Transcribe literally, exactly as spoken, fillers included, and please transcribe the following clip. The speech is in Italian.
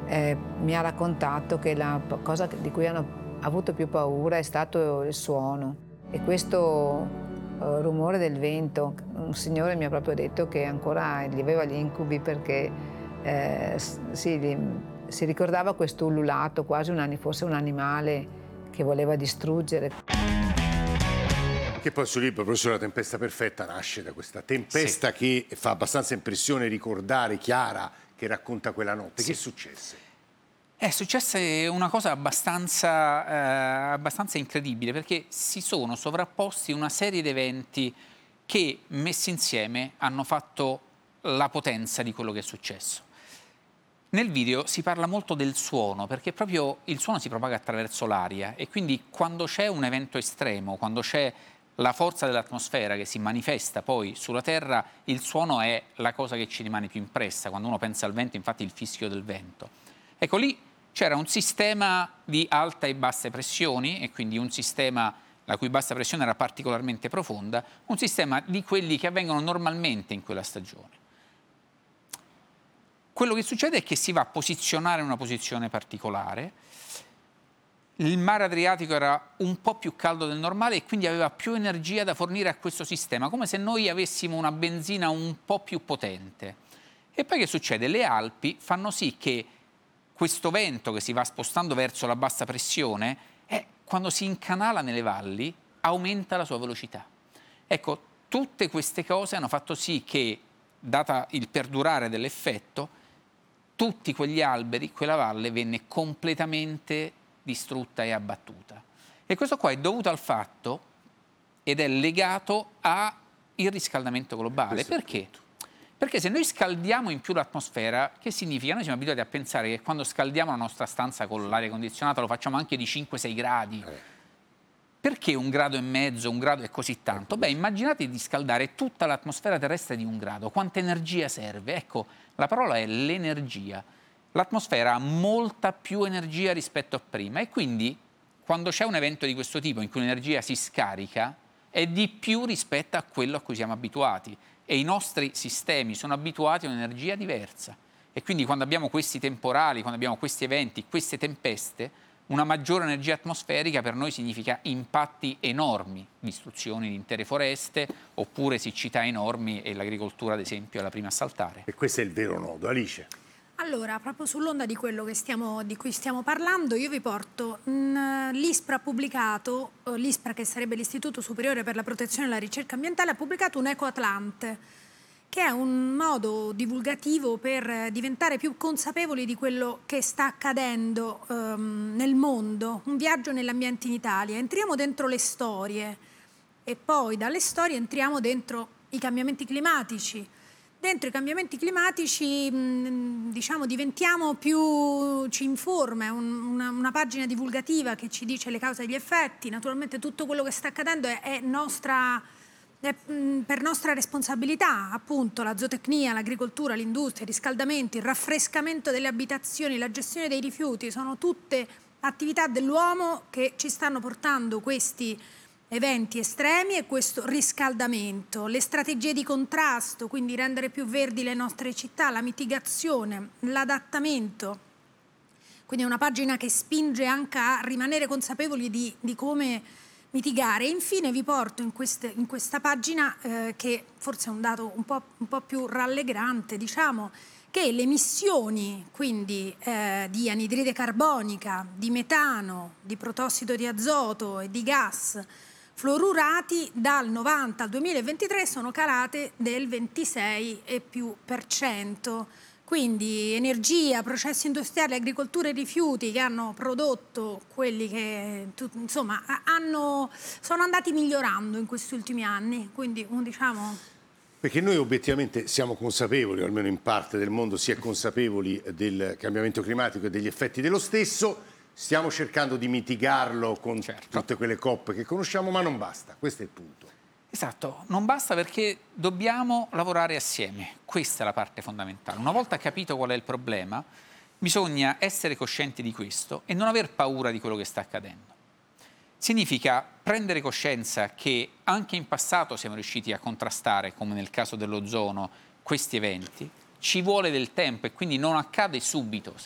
eh, mi ha raccontato che la cosa di cui hanno avuto più paura è stato il suono e questo eh, rumore del vento. Un signore mi ha proprio detto che ancora gli aveva gli incubi perché eh, si, si ricordava questo ululato, quasi un, forse un animale che voleva distruggere. Che poi il suo libro, professore, La tempesta perfetta, nasce da questa tempesta sì. che fa abbastanza impressione ricordare Chiara, che racconta quella notte. Sì. Che successe? È successa una cosa abbastanza, eh, abbastanza incredibile, perché si sono sovrapposti una serie di eventi che, messi insieme, hanno fatto la potenza di quello che è successo. Nel video si parla molto del suono, perché proprio il suono si propaga attraverso l'aria e quindi quando c'è un evento estremo, quando c'è la forza dell'atmosfera che si manifesta poi sulla Terra, il suono è la cosa che ci rimane più impressa. Quando uno pensa al vento, infatti, il fischio del vento. Ecco, lì c'era un sistema di alta e basse pressioni e quindi un sistema la cui bassa pressione era particolarmente profonda, un sistema di quelli che avvengono normalmente in quella stagione. Quello che succede è che si va a posizionare in una posizione particolare. Il mare Adriatico era un po' più caldo del normale e quindi aveva più energia da fornire a questo sistema, come se noi avessimo una benzina un po' più potente. E poi che succede? Le Alpi fanno sì che questo vento che si va spostando verso la bassa pressione, eh, quando si incanala nelle valli, aumenta la sua velocità. Ecco, tutte queste cose hanno fatto sì che, data il perdurare dell'effetto, tutti quegli alberi, quella valle venne completamente distrutta e abbattuta. E questo qua è dovuto al fatto, ed è legato al riscaldamento globale. Perché? Perché se noi scaldiamo in più l'atmosfera, che significa? Noi siamo abituati a pensare che quando scaldiamo la nostra stanza con l'aria condizionata lo facciamo anche di cinque sei gradi. Perché un grado e mezzo, un grado è così tanto? Beh, immaginate di scaldare tutta l'atmosfera terrestre di un grado. Quanta energia serve? Ecco, la parola è l'energia. L'atmosfera ha molta più energia rispetto a prima e quindi quando c'è un evento di questo tipo in cui l'energia si scarica è di più rispetto a quello a cui siamo abituati e i nostri sistemi sono abituati a un'energia diversa e quindi quando abbiamo questi temporali, quando abbiamo questi eventi, queste tempeste, una maggiore energia atmosferica per noi significa impatti enormi, distruzioni di intere foreste oppure siccità enormi e l'agricoltura ad esempio è la prima a saltare. E questo è il vero nodo. Alice. Allora, proprio sull'onda di quello che stiamo, di cui stiamo parlando, io vi porto, l'ISPRA ha pubblicato, l'ISPRA che sarebbe l'Istituto Superiore per la Protezione e la Ricerca Ambientale, ha pubblicato un Ecoatlante, che è un modo divulgativo per diventare più consapevoli di quello che sta accadendo um, nel mondo, un viaggio nell'ambiente in Italia. Entriamo dentro le storie e poi dalle storie entriamo dentro i cambiamenti climatici. Dentro i cambiamenti climatici, diciamo, diventiamo più, ci informa, è un, una, una pagina divulgativa che ci dice le cause e gli effetti. Naturalmente tutto quello che sta accadendo è, è, nostra, è per nostra responsabilità, appunto la zootecnia, l'agricoltura, l'industria, i riscaldamenti, il raffrescamento delle abitazioni, la gestione dei rifiuti, sono tutte attività dell'uomo che ci stanno portando questi eventi estremi e questo riscaldamento, le strategie di contrasto, quindi rendere più verdi le nostre città, la mitigazione, l'adattamento. Quindi è una pagina che spinge anche a rimanere consapevoli di, di come mitigare. E infine vi porto in, queste, in questa pagina, eh, che forse è un dato un po', un po' più rallegrante, diciamo, che le emissioni quindi eh, di anidride carbonica, di metano, di protossido di azoto e di gas fluorurati dal novanta al duemilaventitré sono calate del ventisei e più per cento. Quindi energia, processi industriali, agricoltura e rifiuti che hanno prodotto quelli che insomma hanno, sono andati migliorando in questi ultimi anni. Quindi diciamo. Perché noi obiettivamente siamo consapevoli, o almeno in parte del mondo si è consapevoli del cambiamento climatico e degli effetti dello stesso. Stiamo cercando di mitigarlo con certo. tutte quelle coppe che conosciamo, ma non basta, questo è il punto. Esatto, non basta perché dobbiamo lavorare assieme, questa è la parte fondamentale. Una volta capito qual è il problema, bisogna essere coscienti di questo e non aver paura di quello che sta accadendo. Significa prendere coscienza che anche in passato siamo riusciti a contrastare, come nel caso dell'ozono, questi eventi, ci vuole del tempo e quindi non accade subito.